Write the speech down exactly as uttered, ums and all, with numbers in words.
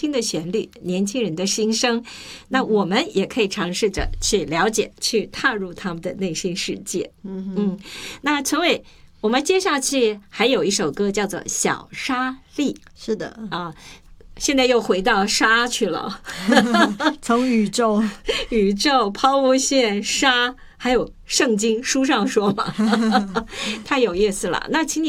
轻的旋律，年轻人的心声，那我们也可以尝试着去了解，去踏入他们的内心世界。嗯嗯，那陈伟，我们接下去还有一首歌叫做《小沙粒》。 是的啊，现在又回到沙去了， 从宇宙、 宇宙、抛物线、沙，还有圣经书上说嘛，太有意思了。那请你